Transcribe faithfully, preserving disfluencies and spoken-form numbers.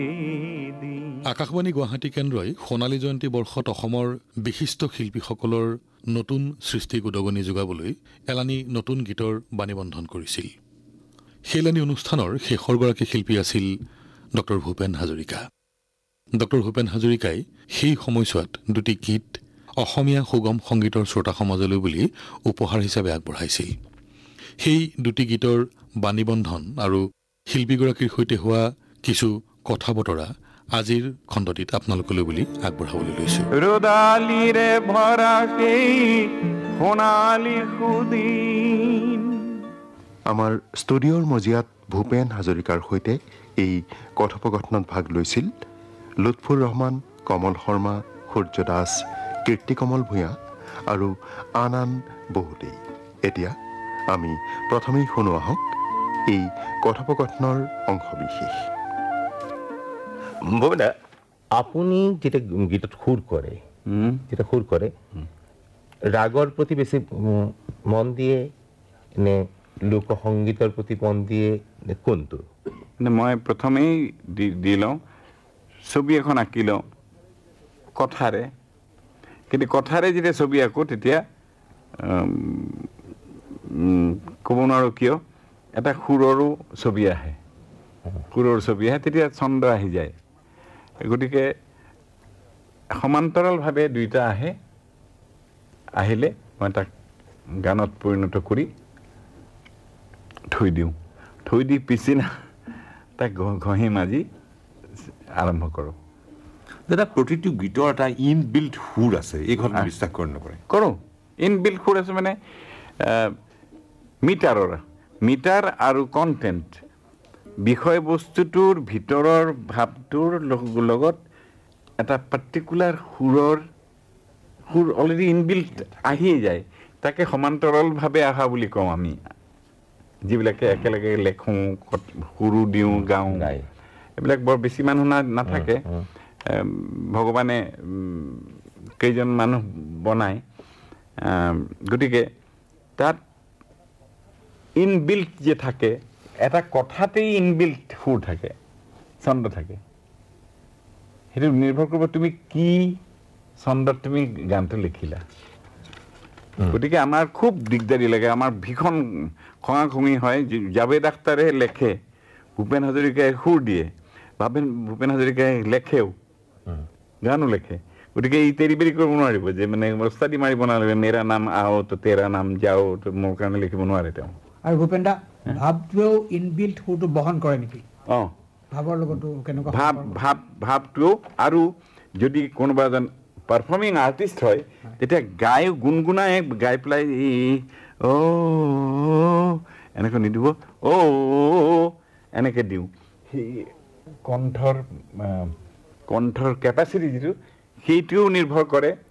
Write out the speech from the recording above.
আকাশবাণী গুৱাহাটী কেন্দ্ৰই সোণালী জয়ন্তী বৰ্ষত অসমৰ বিশিষ্ট শিল্পীসকলৰ নতুন সৃষ্টিক উদগনি যোগাবলৈ এলানি নতুন গীতৰ বাণীবন্ধন কৰিছিল। সেইলানি অনুষ্ঠানৰ শেষৰগৰাকী শিল্পী আছিল ডক্টৰ ভূপেন হাজৰিকা। ডক্টৰ ভূপেন হাজৰিকাই সেই সময়ছোৱাত দুটি গীত অসমীয়া সুগম সংগীতৰ শ্ৰোতা সমাজলৈ বুলি উপহাৰ হিচাপে আগবঢ়াইছিল। সেই দুটি গীতৰ বাণীবন্ধন আৰু শিল্পীগৰাকীৰ সৈতে হোৱা কিছু কথা বতৰা আজিৰ খণ্ডটিত আপোনালোকলৈ বুলি আগবঢ়াবলৈ লৈছো। ৰদালিৰে ভৰা সেই সোণালী সুদিন। আমাৰ ষ্টুডিঅ'ৰ মজিয়াত ভূপেন হাজৰিকাৰ সৈতে এই কথোপকথনত ভাগ লৈছিল লুৎফুৰ ৰহমান, কমল শৰ্মা, সূৰ্য দাস, কীৰ্তি কমল ভূঞা আৰু আন আন বহুতেই। এতিয়া আমি প্ৰথমেই শুনো আহক এই কথোপকথনৰ অংশবিশেষ। ভূপেন, আপুনি যেতিয়া গীতত সুৰ কৰে যেতিয়া সুৰ কৰে ৰাগৰ প্ৰতি বেছি মন দিয়ে নে লোকসংগীতৰ প্ৰতি মন দিয়ে নে কোনটো? মই প্ৰথমেই দি লওঁ ছবি এখন আঁকি লওঁ কথাৰে, কিন্তু কথাৰে যেতিয়া ছবি আঁকো তেতিয়া ক'ব নোৱাৰোঁ কিয় এটা সুৰৰো ছবি আহে, সুৰৰ ছবি আহে, তেতিয়া ছন্দ আহি যায়। গতিকে সমান্তৰালভাৱে দুইটা আহে, আহিলে মই তাক গানত পৰিণত কৰি থৈ দিওঁ, থৈ দি পিছদিনা তাক ঘঁহি মাজি আৰম্ভ কৰোঁ। দাদা, প্ৰতিটো গীতৰ এটা ইন বিল্ট সুৰ আছে, এই কথা বিশ্বাস কৰে নকৰে? কৰোঁ। ইন বিল্ট সুৰ আছে মানে মিটাৰৰ মিটাৰ আৰু কণ্টেণ্ট, বিষয়বস্তুটোৰ ভিতৰৰ ভাৱটোৰ লগত এটা পাৰ্টিকুলাৰ সুৰৰ সুৰ অলৰেডি ইনবিল্ট আহিয়ে যায়, তাকে সমান্তৰালভাৱে অহা বুলি কওঁ আমি, যিবিলাকে একেলগে লেখোঁ, সুৰো দিওঁ, গাওঁ, এইবিলাক বৰ বেছি মানুহ না নাথাকে। ভগৱানে কেইজন মানুহ বনায়, গতিকে তাত ইনবিল্ট যে থাকে, এটা কথাতেই ইনবিল্ট সুৰ থাকে, ছন্দ থাকে। সেইটো নিৰ্ভৰ কৰিব তুমি কি ছন্দত তুমি গানটো লিখিলা। গতিকে আমাৰ খুব দিগদাৰী লাগে, আমাৰ ভীষণ খঙা খঙি হয়। জাভেদ আখতাৰে লেখে, ভূপেন হাজৰিকাই সুৰ দিয়ে, ভাবেন ভূপেন হাজৰিকাই লেখেও, গানো লেখে। গতিকে ই তেৰি বেৰি কৰিব নোৱাৰিব যে মানে ওস্তাদি মাৰিব নালাগে, মেৰা নাম আও তো তেৰা নাম যাও, তো মোৰ কাৰণে লিখিব নোৱাৰে তেওঁ। আৰু ভূপেন দা ভাৱটোৱেও ইনবিল্ট সুৰটো বহন কৰে নেকি? অঁ, ভাৱৰ লগতো কেনেকুৱা ভাৱ ভাৱ ভাৱটোও। আৰু যদি কোনোবা এজন পাৰফৰ্মিং আৰ্টিষ্ট হয় তেতিয়া গাই গুণগুণাই গাই পেলাই অ' এনেকৈ নিদিব, অ' এনেকৈ দিওঁ। সেই কণ্ঠৰ কণ্ঠৰ কেপাচিটি যিটো, সেইটোও নিৰ্ভৰ কৰে